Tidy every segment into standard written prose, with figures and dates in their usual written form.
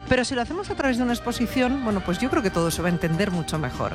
Pero si lo hacemos a través de una exposición, bueno, pues yo creo que todo se va a entender mucho mejor.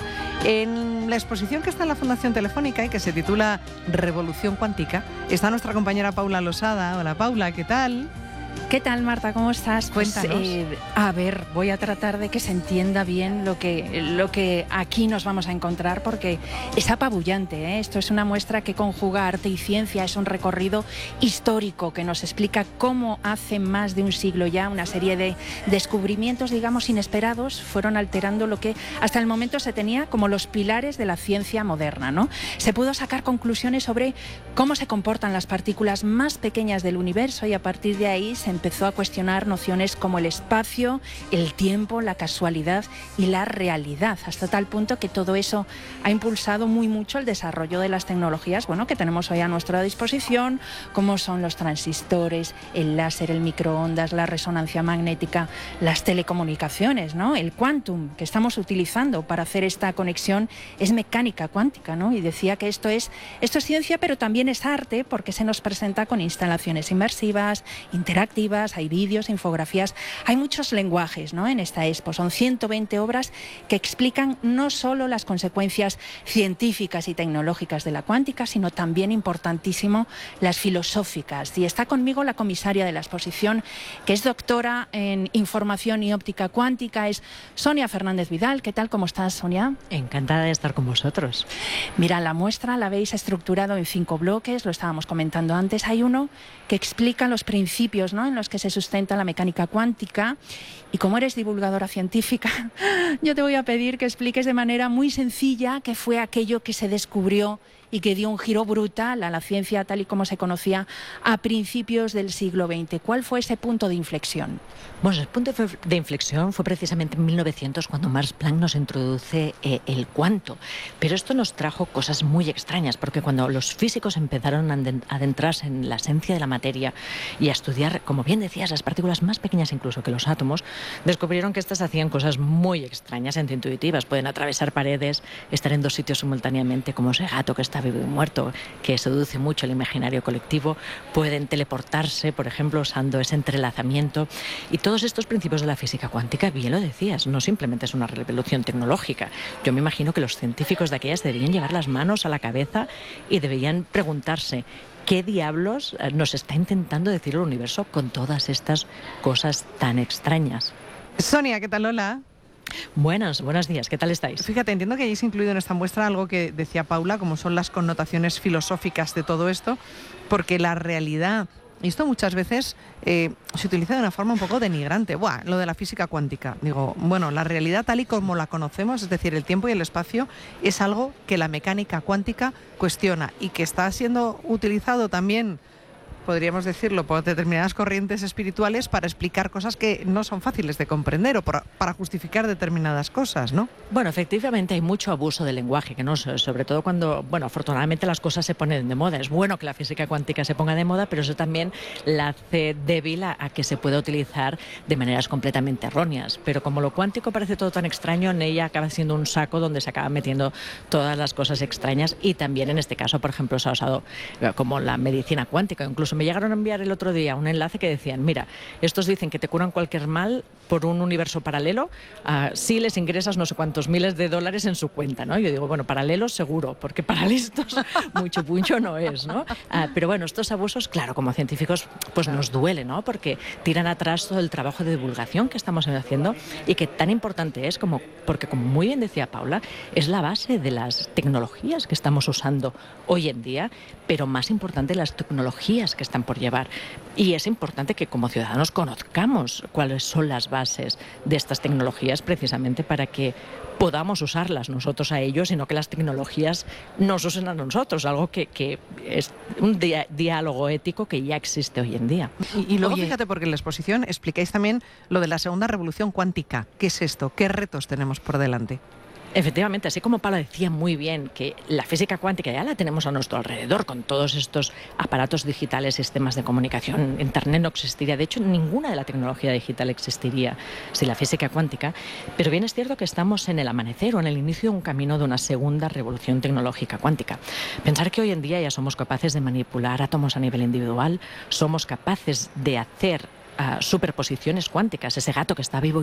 En la exposición que está en la Fundación Telefónica y que se titula Revolución Cuántica, está nuestra compañera Paula Losada. Hola Paula, ¿qué tal? ¿Qué tal, Marta? ¿Cómo estás? Cuéntanos. A ver, voy a tratar de que se entienda bien lo que aquí nos vamos a encontrar, porque es apabullante, ¿eh? Esto es una muestra que conjuga arte y ciencia, es un recorrido histórico que nos explica cómo hace más de un siglo ya una serie de descubrimientos, digamos, inesperados, fueron alterando lo que hasta el momento se tenía como los pilares de la ciencia moderna, ¿no? Se pudo sacar conclusiones sobre cómo se comportan las partículas más pequeñas del universo y a partir de ahí se empezó a cuestionar nociones como el espacio, el tiempo, la casualidad y la realidad, hasta tal punto que todo eso ha impulsado muy mucho el desarrollo de las tecnologías, bueno, que tenemos hoy a nuestra disposición, como son los transistores, el láser, el microondas, la resonancia magnética, las telecomunicaciones, ¿no? El quantum que estamos utilizando para hacer esta conexión es mecánica cuántica, ¿no? Y decía que esto es ciencia, pero también es arte, porque se nos presenta con instalaciones inmersivas, interactivas, hay vídeos, infografías, hay muchos lenguajes, ¿no? En esta expo. Son 120 obras que explican no solo las consecuencias científicas y tecnológicas de la cuántica, sino también, importantísimo, las filosóficas. Y está conmigo la comisaria de la exposición, que es doctora en información y óptica cuántica, es Sonia Fernández Vidal. ¿Qué tal? ¿Cómo estás, Sonia? Encantada de estar con vosotros. Mira, la muestra la habéis estructurado en 5 bloques, lo estábamos comentando antes. Hay uno que explica los principios, ¿no?, en los que se sustenta la mecánica cuántica. Y como eres divulgadora científica, yo te voy a pedir que expliques de manera muy sencilla qué fue aquello que se descubrió y que dio un giro brutal a la ciencia tal y como se conocía a principios del siglo XX. ¿Cuál fue ese punto de inflexión? Bueno, el punto de inflexión fue precisamente en 1900 cuando Max Planck nos introduce el cuanto. Pero esto nos trajo cosas muy extrañas, porque cuando los físicos empezaron a adentrarse en la esencia de la materia y a estudiar, como bien decías, las partículas más pequeñas incluso que los átomos, descubrieron que estas hacían cosas muy extrañas, intuitivas. Pueden atravesar paredes, estar en 2 sitios simultáneamente, como ese gato que está vivo y muerto, que seduce mucho el imaginario colectivo. Pueden teleportarse, por ejemplo, usando ese entrelazamiento. Y todos estos principios de la física cuántica, bien lo decías, no simplemente es una revolución tecnológica. Yo me imagino que los científicos de aquellas deberían llevar las manos a la cabeza y deberían preguntarse ¿qué diablos nos está intentando decir el universo con todas estas cosas tan extrañas? Sonia, ¿qué tal? Hola. Buenos días, ¿qué tal estáis? Fíjate, entiendo que hayáis incluido en esta muestra algo que decía Paula, como son las connotaciones filosóficas de todo esto, porque la realidad, y esto muchas veces se utiliza de una forma un poco denigrante. Buah, lo de la física cuántica. Digo, bueno, la realidad tal y como la conocemos, es decir, el tiempo y el espacio, es algo que la mecánica cuántica cuestiona y que está siendo utilizado también, podríamos decirlo, por determinadas corrientes espirituales para explicar cosas que no son fáciles de comprender o para justificar determinadas cosas, ¿no? Bueno, efectivamente hay mucho abuso del lenguaje, que no, sobre todo cuando, bueno, afortunadamente las cosas se ponen de moda. Es bueno que la física cuántica se ponga de moda, pero eso también la hace débil a que se pueda utilizar de maneras completamente erróneas. Pero como lo cuántico parece todo tan extraño, en ella acaba siendo un saco donde se acaban metiendo todas las cosas extrañas y también en este caso, por ejemplo, se ha usado como la medicina cuántica. Incluso me llegaron a enviar el otro día un enlace que decían, mira, estos dicen que te curan cualquier mal por un universo paralelo si les ingresas no sé cuántos miles de dólares en su cuenta, ¿no? Yo digo, bueno, paralelos seguro, porque para listos mucho puncho no es, ¿no? Pero bueno, estos abusos, claro, como científicos, pues nos duele, ¿no? Porque tiran atrás todo el trabajo de divulgación que estamos haciendo y que tan importante es porque como muy bien decía Paula, es la base de las tecnologías que estamos usando hoy en día, pero más importante las tecnologías que están por llevar. Y es importante que como ciudadanos conozcamos cuáles son las bases de estas tecnologías precisamente para que podamos usarlas nosotros a ellos y no que las tecnologías nos usen a nosotros, algo que es un diálogo ético que ya existe hoy en día. Y luego fíjate, porque en la exposición explicáis también lo de la segunda revolución cuántica. ¿Qué es esto? ¿Qué retos tenemos por delante? Efectivamente, así como Paula decía muy bien que la física cuántica ya la tenemos a nuestro alrededor con todos estos aparatos digitales, sistemas de comunicación, Internet no existiría, de hecho ninguna de la tecnología digital existiría sin la física cuántica, pero bien es cierto que estamos en el amanecer o en el inicio de un camino de una segunda revolución tecnológica cuántica. Pensar que hoy en día ya somos capaces de manipular átomos a nivel individual, somos capaces de hacer superposiciones cuánticas, ese gato que está vivo